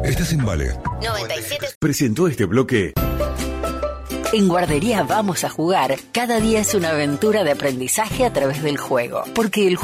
Estás en Vale. 97. Presentó este bloque. En Guardería Vamos a Jugar, cada día es una aventura de aprendizaje a través del juego, porque el